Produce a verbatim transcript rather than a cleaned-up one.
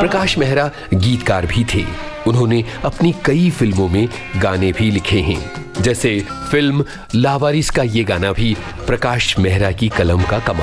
प्रकाश मेहरा गीतकार भी थे। उन्होंने अपनी कई फिल्मों में गाने भी लिखे हैं। जैसे फिल्म लावारिस का ये गाना भी प्रकाश मेहरा की कलम का कमाल